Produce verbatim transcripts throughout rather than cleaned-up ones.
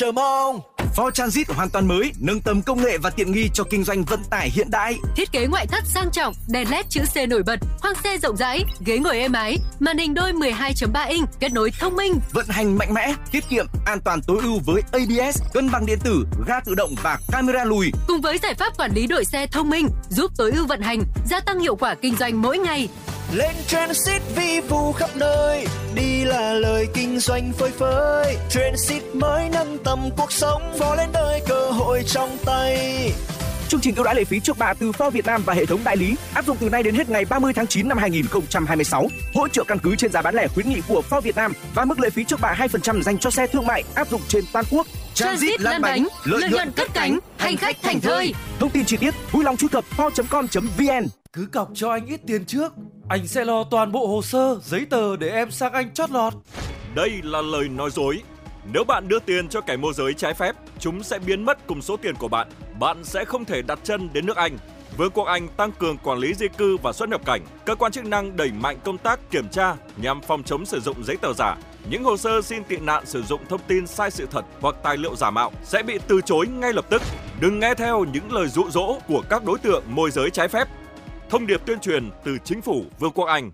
Chờ mong. Ford Transit hoàn toàn mới, nâng tầm công nghệ và tiện nghi cho kinh doanh vận tải hiện đại. Thiết kế ngoại thất sang trọng, đèn led chữ C nổi bật, khoang xe rộng rãi, ghế ngồi êm ái, màn hình đôi mười hai chấm ba inch, kết nối thông minh, vận hành mạnh mẽ, tiết kiệm, an toàn tối ưu với a bê ét, cân bằng điện tử, ga tự động và camera lùi. Cùng với giải pháp quản lý đội xe thông minh, giúp tối ưu vận hành, gia tăng hiệu quả kinh doanh mỗi ngày. Lên Transit vi vu khắp nơi, đi là lời kinh doanh phơi phới. Transit mới nâng tầm cuộc sống, phó lên đời cơ hội trong tay. Chương trình ưu đãi lệ phí trước bạ từ Ford Việt Nam và hệ thống đại lý áp dụng từ nay đến hết ngày ba mươi tháng chín năm hai nghìn không trăm hai mươi sáu. Hỗ trợ căn cứ trên giá bán lẻ khuyến nghị của Ford Việt Nam và mức lệ phí trước bạ hai phần trăm dành cho xe thương mại áp dụng trên toàn quốc. Transit lăn bánh, lợi nhuận cất cánh, hành khách thành thơi. Thông tin chi tiết vui lòng truy cập ford chấm com chấm vn. Cứ cọc cho anh ít tiền trước, anh sẽ lo toàn bộ hồ sơ, giấy tờ để em sang Anh chót lọt. Đây là lời nói dối. Nếu bạn đưa tiền cho kẻ môi giới trái phép, chúng sẽ biến mất cùng số tiền của bạn. Bạn sẽ không thể đặt chân đến nước Anh. Vương quốc Anh tăng cường quản lý di cư và xuất nhập cảnh. Cơ quan chức năng đẩy mạnh công tác kiểm tra nhằm phòng chống sử dụng giấy tờ giả. Những hồ sơ xin tị nạn sử dụng thông tin sai sự thật hoặc tài liệu giả mạo sẽ bị từ chối ngay lập tức. Đừng nghe theo những lời dụ dỗ của các đối tượng môi giới trái phép. Thông điệp tuyên truyền từ Chính phủ Vương quốc Anh.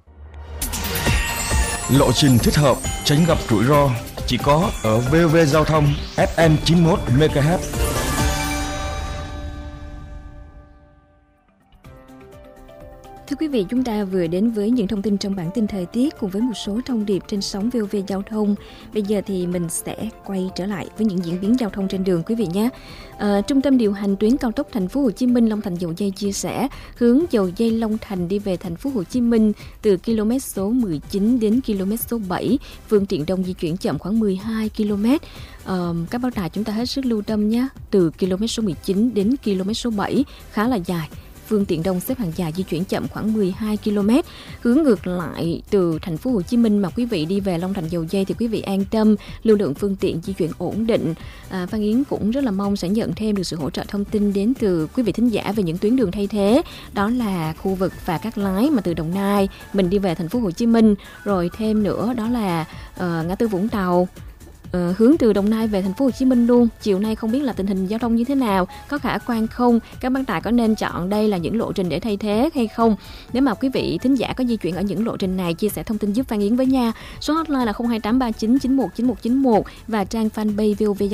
Lộ trình thích hợp, tránh gặp rủi ro chỉ có ở vê o vê Giao thông ép em chín mươi mốt mê ga héc. Thưa quý vị, chúng ta vừa đến với những thông tin trong bản tin thời tiết cùng với một số thông điệp trên sóng vê o vê Giao thông. Bây giờ thì mình sẽ quay trở lại với những diễn biến giao thông trên đường quý vị nhé. À, Trung tâm điều hành tuyến cao tốc Thành phố Hồ Chí Minh Long Thành Dầu Giây chia sẻ hướng dầu dây Long Thành đi về Thành phố Hồ Chí Minh từ km số mười chín đến km số bảy, phương tiện đông di chuyển chậm khoảng mười hai ki lô mét. À, các báo đài chúng ta hết sức lưu tâm nhé. Từ km số mười chín đến km số bảy khá là dài. Phương tiện đông xếp hàng dài di chuyển chậm khoảng mười hai ki lô mét. Hướng ngược lại từ Thành phố Hồ Chí Minh mà quý vị đi về Long Thành Dầu Giây thì quý vị an tâm, lưu lượng phương tiện di chuyển ổn định. À, Phan Yến cũng rất là mong sẽ nhận thêm được sự hỗ trợ thông tin đến từ quý vị thính giả về những tuyến đường thay thế. Đó là khu vực Phà Cát Lái mà từ Đồng Nai mình đi về Thành phố Hồ Chí Minh, rồi thêm nữa đó là uh, ngã tư Vũng Tàu. Ờ, hướng từ Đồng Nai về Thành phố Hồ Chí Minh luôn. Chiều nay không biết là tình hình giao thông như thế nào, có khả quan không, các bác tài có nên chọn đây là những lộ trình để thay thế hay không. Nếu mà quý vị thính giả có di chuyển ở những lộ trình này, chia sẻ thông tin giúp Phan Yến với nha. Số hotline là không hai tám ba chín chín một chín một chín một và trang fanpage vê o vê